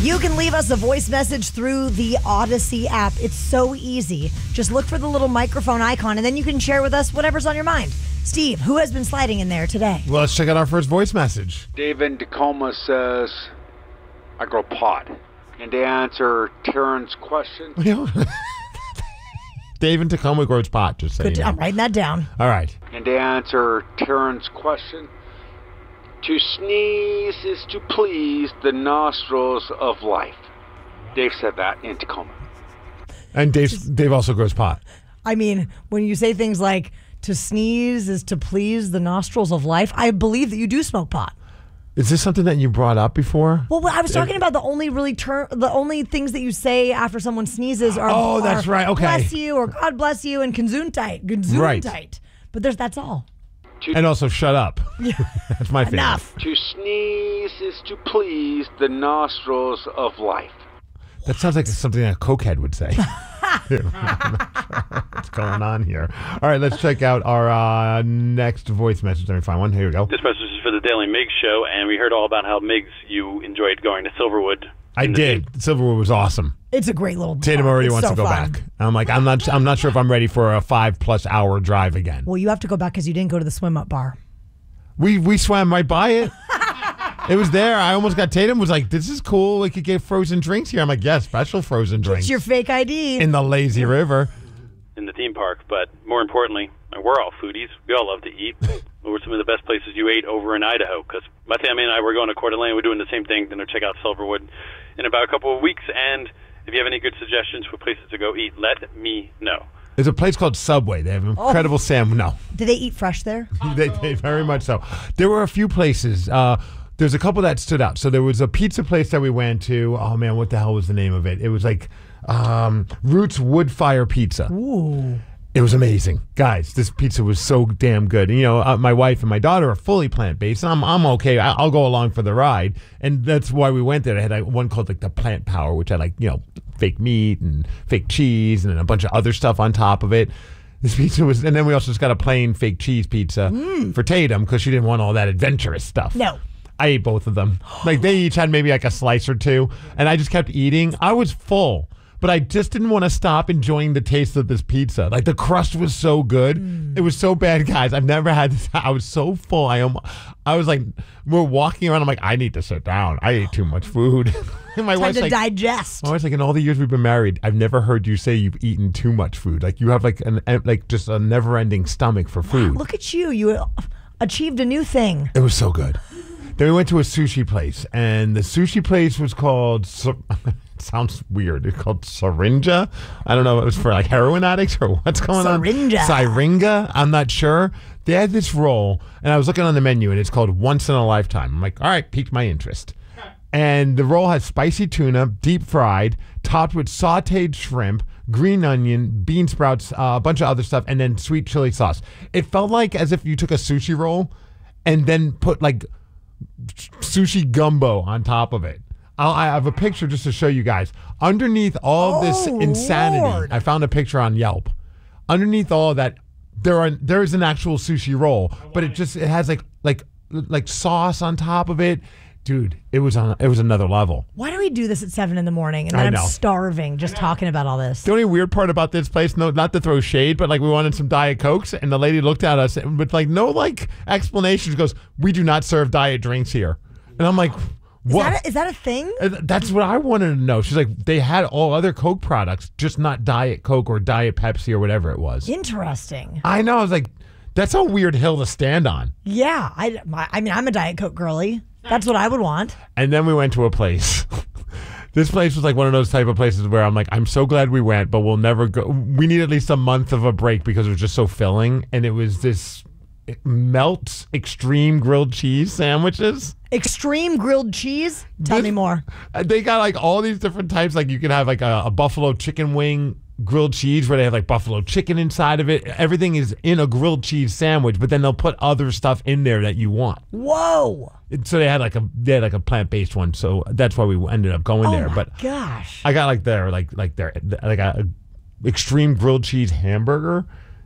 You can leave us a voice message through the Odyssey app. It's so easy. Just look for the little microphone icon, and then you can share with us whatever's on your mind. Steve, who has been sliding in there today? Well, let's check out our first voice message. Dave in Tacoma says, I grow pot. And to answer Terrence's question, Dave in Tacoma grows pot, just saying. I'm writing that down. All right. and to answer Terrence's question, to sneeze is to please the nostrils of life. Dave said that in Tacoma. And Dave also grows pot. I mean, when you say things like to sneeze is to please the nostrils of life, I believe that you do smoke pot. Is this something that you brought up before? Well, I was talking about the only things that you say after someone sneezes are that's right. Okay. Bless you or God bless you and Gesundheit. Right. But that's all. And also shut up. That's my favorite. Enough. To sneeze is to please the nostrils of life. That sounds like something a cokehead would say. I'm not sure what's going on here. All right, let's check out our next voice message. Let me find one. Here we go. This message is for the Daily Migs show, and we heard all about how Migs, you enjoyed going to Silverwood. I did. Silverwood was awesome. It's a great little Tatum park. already It's wants so to go fun. back. I'm like, I'm not sure if I'm ready for a 5+ hour drive again. Well, you have to go back because you didn't go to the swim up bar. We swam right by it. It was there. I almost got Tatum was like, this is cool. We could get frozen drinks here. I'm like, yeah, special frozen drinks. It's your fake ID. In the lazy river. In the theme park, but more importantly, we're all foodies. We all love to eat. What were some of the best places you ate over in Idaho? Because my family and I were going to Coeur d'Alene. We're doing the same thing. Going to check out Silverwood in about a couple of weeks. And if you have any good suggestions for places to go eat, let me know. There's a place called Subway. They have incredible No. Do they eat fresh there? They very much so. There were a few places. There's a couple that stood out. So there was a pizza place that we went to. Oh, man, what the hell was the name of it? It was like Roots Wood Fire Pizza. Ooh. It was amazing. Guys, this pizza was so damn good. And, my wife and my daughter are fully plant-based. I'm okay. I'll go along for the ride. And that's why we went there. I had one called like the Plant Power, which had fake meat and fake cheese and a bunch of other stuff on top of it. This pizza was, and then we also just got a plain fake cheese pizza for Tatum because she didn't want all that adventurous stuff. No. I ate both of them. Like they each had maybe like a slice or two, and I just kept eating. I was full, but I just didn't want to stop enjoying the taste of this pizza. Like the crust was so good. It was so bad, guys. I've never had this. I was so full. I was like, we're walking around. I'm like, I need to sit down. I ate too much food. And my Time wife's to like, digest. My wife's like, in all the years we've been married, I've never heard you say you've eaten too much food. Like you have just a never-ending stomach for food. Look at you. You achieved a new thing. It was so good. Then we went to a sushi place, and the sushi place was called, it sounds weird, it's called Syringa. I don't know if it was for like heroin addicts or what's going on. Syringa, I'm not sure. They had this roll, and I was looking on the menu, and it's called Once in a Lifetime. I'm like, all right, piqued my interest. And the roll has spicy tuna, deep fried, topped with sauteed shrimp, green onion, bean sprouts, a bunch of other stuff, and then sweet chili sauce. It felt like as if you took a sushi roll and then put like sushi gumbo on top of it. I have a picture just to show you guys. Underneath all of this insanity, Lord. I found a picture on Yelp. Underneath all of that, there is an actual sushi roll, but it has like sauce on top of it. Dude, it was another level. Why do we do this at 7 a.m. and then I'm starving just talking about all this? The only weird part about this place, no, not to throw shade, but like we wanted some Diet Cokes, and the lady looked at us with like no explanation. She goes, "We do not serve diet drinks here," and I'm like, "What? Is that a thing?" That's what I wanted to know. She's like, "They had all other Coke products, just not Diet Coke or Diet Pepsi or whatever it was." Interesting. I know. I was like, "That's a weird hill to stand on." Yeah, I mean, I'm a Diet Coke girly. That's what I would want. And then we went to a place. This place was like one of those type of places where I'm like, I'm so glad we went, but we'll never go. We need at least a month of a break because it was just so filling. And it was this Melt Extreme grilled cheese sandwiches. Extreme grilled cheese? Tell me more. They got like all these different types. Like you could have like a buffalo chicken wing grilled cheese where they have like buffalo chicken inside of it. Everything is in a grilled cheese sandwich, but then they'll put other stuff in there that you want. Whoa. So they had like a plant-based one, so that's why we ended up going there. Oh my But gosh. I got like a extreme grilled cheese hamburger.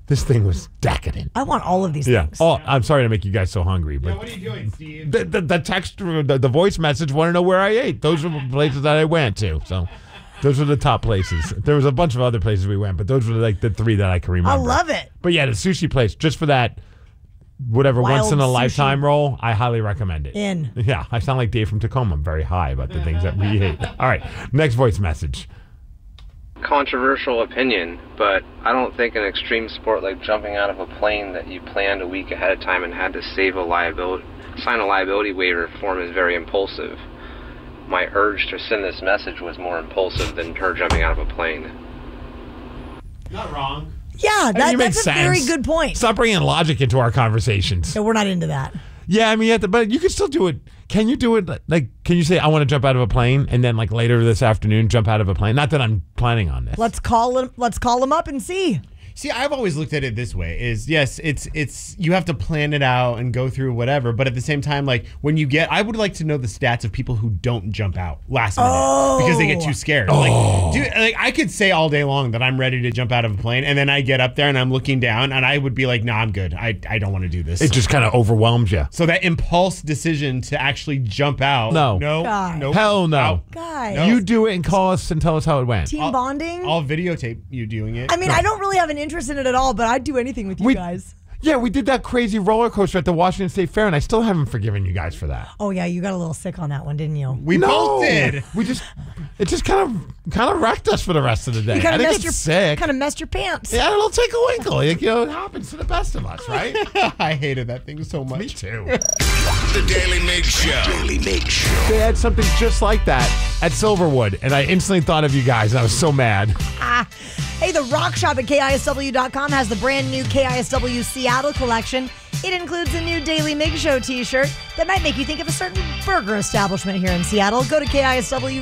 This thing was decadent. I want all of these Yeah. things. Oh, I'm sorry to make you guys so hungry, but What are you doing, Steve? the text, the voice message, want to know where I ate. Those were the places that I went to. So those were the top places. There was a bunch of other places we went, but those were like the 3 that I can remember. I love it. But yeah, the sushi place, just for that, whatever, Wild once in a sushi. lifetime roll, I highly recommend it. In. Yeah, I sound like Dave from Tacoma. I'm very high about the things that we hate. All right, next voice message. Controversial opinion, but I don't think an extreme sport like jumping out of a plane that you planned a week ahead of time and had to sign a liability waiver form is very impulsive. My urge to send this message was more impulsive than her jumping out of a plane. Not wrong. Yeah, You make that's a sense. very good point. Stop bringing logic into our conversations. So we're not into that. Yeah, I mean, but you can still do it. Can you do it? Like, can you say, I want to jump out of a plane, and then like later this afternoon, jump out of a plane? Not that I'm planning on this. Let's call him up and see. See, I've always looked at it this way: is yes, it's you have to plan it out and go through whatever, but at the same time, like when you get, I would like to know the stats of people who don't jump out last minute because they get too scared. Like, dude, like I could say all day long that I'm ready to jump out of a plane, and then I get up there and I'm looking down, and I would be like, no, I'm good. I don't want to do this. It just kind of overwhelms you. So that impulse decision to actually jump out. No. Guy. Nope. Hell no. Out. Guys, No. You do it and call us and tell us how it went. team bonding. I'll videotape you doing it. I mean, I don't really have an interest in it at all, but I'd do anything with you guys. Yeah, we did that crazy roller coaster at the Washington State Fair, and I still haven't forgiven you guys for that. Oh yeah, you got a little sick on that one, didn't you? We both did. It just kind of wrecked us for the rest of the day. You I kind of didn't messed get your sick. kind of messed your pants. Yeah, a little tickle winkle. Like, it happens to the best of us, right? I hated that thing so much. Me too. The Daily Mig Show. Daily Mig Show. They had something just like that at Silverwood, and I instantly thought of you guys. I was so mad. Hey, the Rock Shop at KISW.com has the brand new KISW Seattle collection. It includes a new Daily Mig Show t-shirt that might make you think of a certain burger establishment here in Seattle. Go to KISW